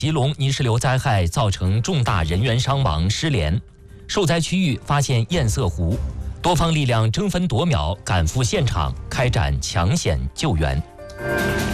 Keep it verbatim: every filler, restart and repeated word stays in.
吉隆泥石流灾害造成重大人员伤亡失联，受灾区域发现堰塞湖，多方力量争分夺秒赶赴现场开展抢险救援。